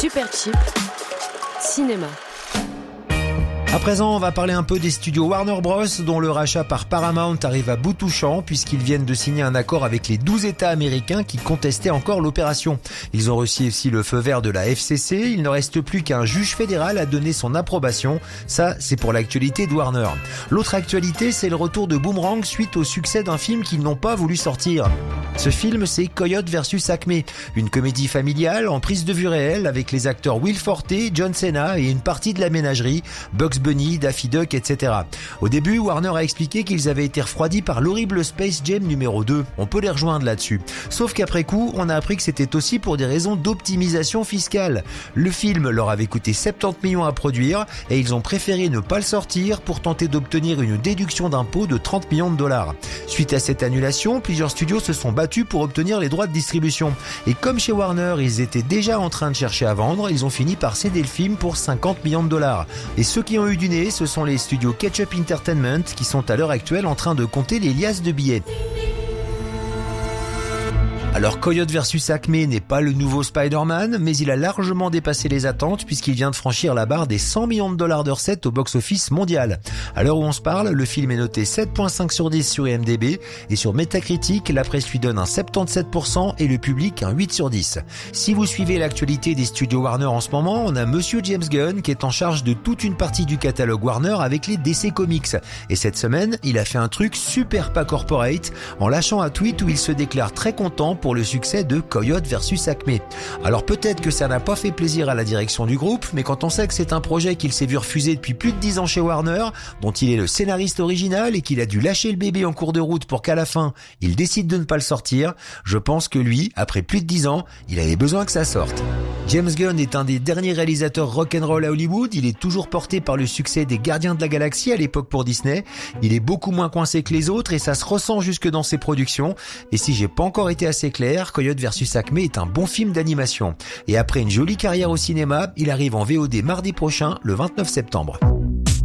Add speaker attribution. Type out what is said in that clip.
Speaker 1: Superchips, cinéma.
Speaker 2: À présent, on va parler un peu des studios Warner Bros, dont le rachat par Paramount arrive à bout touchant, puisqu'ils viennent de signer un accord avec les 12 États américains qui contestaient encore l'opération. Ils ont reçu aussi le feu vert de la FCC, il ne reste plus qu'un juge fédéral à donner son approbation. Ça, c'est pour l'actualité de Warner. L'autre actualité, c'est le retour de Boomerang suite au succès d'un film qu'ils n'ont pas voulu sortir. Ce film, c'est Coyote vs Acme, une comédie familiale en prise de vue réelle avec les acteurs Will Forte, John Cena et une partie de la ménagerie, Bugs Bunny, Daffy Duck, etc. Au début, Warner a expliqué qu'ils avaient été refroidis par l'horrible Space Jam numéro 2. On peut les rejoindre là-dessus. Sauf qu'après coup, on a appris que c'était aussi pour des raisons d'optimisation fiscale. Le film leur avait coûté 70 millions à produire et ils ont préféré ne pas le sortir pour tenter d'obtenir une déduction d'impôt de 30 millions de dollars. Suite à cette annulation, plusieurs studios se sont battus pour obtenir les droits de distribution. Et comme chez Warner, ils étaient déjà en train de chercher à vendre, ils ont fini par céder le film pour 50 millions de dollars. Et ceux qui ont eu du nez, ce sont les studios Ketchup Entertainment qui sont à l'heure actuelle en train de compter les liasses de billets. Alors Coyote vs Acme n'est pas le nouveau Spider-Man, mais il a largement dépassé les attentes puisqu'il vient de franchir la barre des 100 millions de dollars de recettes au box-office mondial. À l'heure où on se parle, le film est noté 7.5 sur 10 sur IMDb et sur Metacritic, la presse lui donne un 77% et le public un 8 sur 10. Si vous suivez l'actualité des studios Warner en ce moment, on a Monsieur James Gunn qui est en charge de toute une partie du catalogue Warner avec les DC Comics. Et cette semaine, il a fait un truc super pas corporate en lâchant un tweet où il se déclare très content pour le succès de Coyote vs Acme. Alors peut-être que ça n'a pas fait plaisir à la direction du groupe, mais quand on sait que c'est un projet qu'il s'est vu refuser depuis plus de 10 ans chez Warner, dont il est le scénariste original et qu'il a dû lâcher le bébé en cours de route pour qu'à la fin, il décide de ne pas le sortir, je pense que lui, après plus de 10 ans, il avait besoin que ça sorte. James Gunn est un des derniers réalisateurs rock'n'roll à Hollywood, il est toujours porté par le succès des Gardiens de la Galaxie à l'époque pour Disney, il est beaucoup moins coincé que les autres et ça se ressent jusque dans ses productions, et si j'ai pas encore été assez clair, Coyote vs Acme est un bon film d'animation. Et après une jolie carrière au cinéma, il arrive en VOD mardi prochain, le 29 septembre.